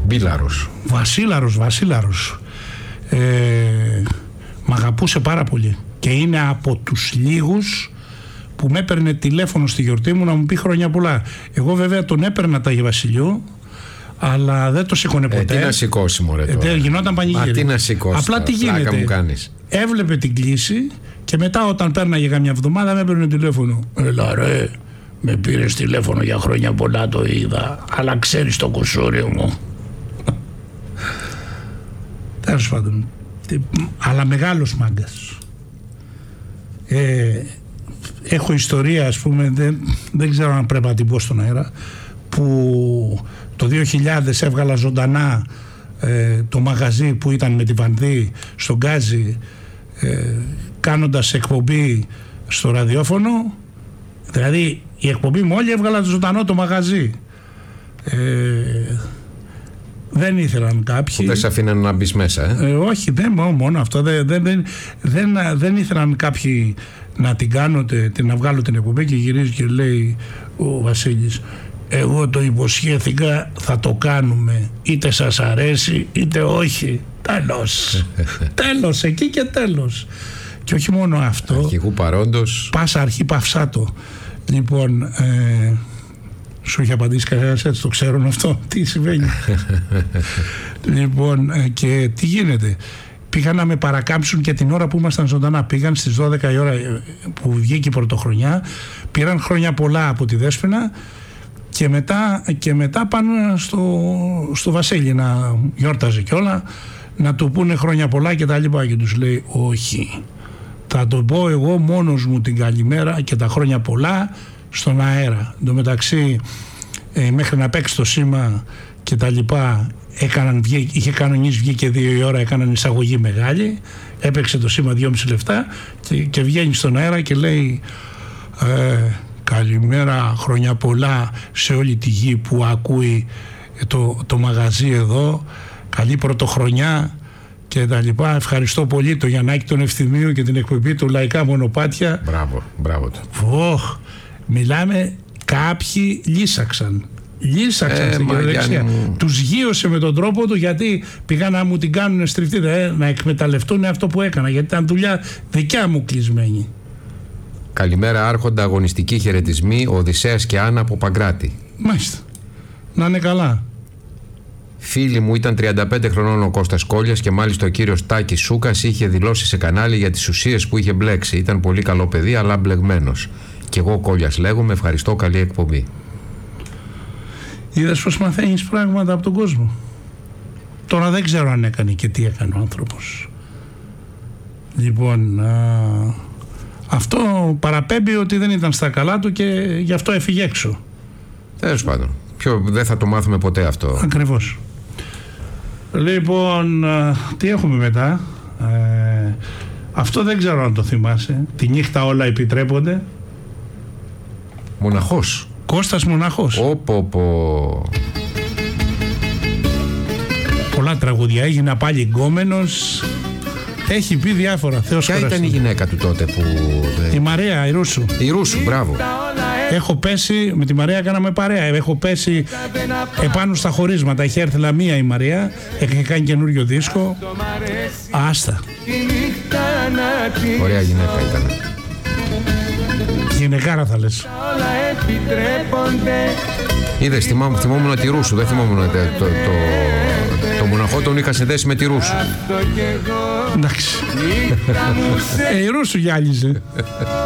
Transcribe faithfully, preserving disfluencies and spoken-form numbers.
Μπίλαρος. Βασίλαρος, Βασίλαρος. Ε, μ' αγαπούσε πάρα πολύ. Και είναι από τους λίγους που με έπαιρνε τηλέφωνο στη γιορτή μου να μου πει χρόνια πολλά. Εγώ βέβαια τον έπαιρνα τα Αγίου Βασιλείου, αλλά δεν το σήκωνε ποτέ. Ε, τι να σηκώσει, μωρέ, τώρα. Ε, γινόταν πανηγύρι. Μα τι να σηκώσει. Απλά τι γίνεται. Μου κάνεις. Έβλεπε την κλίση και μετά, όταν πέρναγε καμιά εβδομάδα, με έπαιρνε τηλέφωνο. Έλα ρε, με πήρες τηλέφωνο για χρόνια πολλά, το είδα. Αλλά ξέρεις το κουσούρι μου. Τέλος πάντων. Αλλά μεγάλος μάγκας. Ε, έχω ιστορία, ας πούμε, δεν, δεν ξέρω αν πρέπει να την πω στον αέρα, που το δύο χιλιάδες έβγαλα ζωντανά ε, το μαγαζί που ήταν με τη Βανδύ στον Γκάζι, ε, κάνοντας εκπομπή στο ραδιόφωνο. Δηλαδή η εκπομπή μου όλη έβγαλα το ζωντανό το μαγαζί. Ε, δεν ήθελαν κάποιοι. Που δεν σε αφήναν να μπεις μέσα, ε? ε όχι, δεν μόνο αυτό. Δεν, δεν, δεν, δεν, δεν ήθελαν κάποιοι να την κάνω, την, να βγάλω την εκπομπή, και γυρίζει και λέει ο Βασίλης, εγώ το υποσχέθηκα, θα το κάνουμε, είτε σας αρέσει είτε όχι. Τέλος. Τέλος, εκεί και τέλος. Και όχι μόνο αυτό. Αρχικού παρόντος. Πάσα αρχή παυσάτο. Λοιπόν, ε, σου είχε απαντήσει κανένας έτσι, το ξέρουν αυτό, τι συμβαίνει. Λοιπόν, ε, και τι γίνεται. Πήγαν να με παρακάμψουν και την ώρα που ήμασταν ζωντανά. Πήγαν στις δώδεκα η ώρα που βγήκε η πρωτοχρονιά. Πήραν χρόνια πολλά από τη Δέσποινα. Και μετά, και μετά πάνε στο, στο Βασίλη να γιόρταζε και όλα, να του πούνε χρόνια πολλά και τα λοιπά, και τους λέει όχι, θα το πω εγώ μόνος μου την καλημέρα και τα χρόνια πολλά στον αέρα. Εν τω μεταξύ, ε, μέχρι να παίξει το σήμα και τα λοιπά, έκαναν, είχε κανονίσει, βγήκε δύο η ώρα, έκαναν εισαγωγή μεγάλη, έπαιξε το σήμα δυόμισι λεπτά και, και βγαίνει στον αέρα και λέει ε, καλημέρα, χρόνια πολλά σε όλη τη γη που ακούει το, το μαγαζί εδώ, καλή πρωτοχρονιά και τα λοιπά. Ευχαριστώ πολύ το Γιαννάκη τον Ευθυμίου και την εκπομπή του Λαϊκά Μονοπάτια. Μπράβο, μπράβο του. Ωχ, μιλάμε, κάποιοι λύσαξαν. Λύσαξαν ε, στην κυριολεξία. Μου... Τους γείωσε με τον τρόπο του, γιατί πήγαν να μου την κάνουν στριφτή, ε, να εκμεταλλευτούν αυτό που έκανα, γιατί ήταν δουλειά δικιά μου κλεισμένη. Καλημέρα άρχοντα, αγωνιστική χαιρετισμοί, Οδυσσέας και Άννα από Παγκράτη. Μάλιστα. Να είναι καλά. Φίλοι μου, ήταν τριάντα πέντε χρονών ο Κώστας Κόλλιας και μάλιστα ο κύριος Τάκης Σούκας είχε δηλώσει σε κανάλι για τις ουσίες που είχε μπλέξει. Ήταν πολύ καλό παιδί, αλλά μπλεγμένος. Και εγώ Κόλλιας λέγομαι, ευχαριστώ, καλή εκπομπή. Είδες πως μαθαίνεις πράγματα από τον κόσμο. Τώρα δεν ξέρω αν έκανε και τι έκανε ο άνθρωπος. Λοιπόν, α, αυτό παραπέμπει ότι δεν ήταν στα καλά του και γι' αυτό έφυγε έξω. Τέλος πάντων. Ποιο, δεν θα το μάθουμε ποτέ αυτό. Ακριβώς. Λοιπόν, α, τι έχουμε μετά. Ε, αυτό δεν ξέρω αν το θυμάσαι. Τη νύχτα όλα επιτρέπονται. Μοναχός. Κώστας Μοναχός. Όπο, πω. Πολλά τραγούδια. Έγινα πάλι γκόμενος. Έχει πει διάφορα. Θεός Ποια χωρέστον. ήταν η γυναίκα του τότε που... Η Μαρία, η Ρούσου. Η Ρούσου, μπράβο. Έχω πέσει, με τη Μαρία κάναμε παρέα. Έχω πέσει επάνω στα χωρίσματα. Είχε έρθει Λαμία η Μαρία. Έχει κάνει καινούριο δίσκο. Άστα. Ωραία γυναίκα ήταν. Γυναικάρα θα λες. Είδες, θυμά, θυμόμουν τη Ρούσου. Δεν θυμόμουν το, το, το, το μοναχό τον είχα συνδέσει με τη Ρούσου. Εντάξει. ε, η Ρούσου γυάλιζε.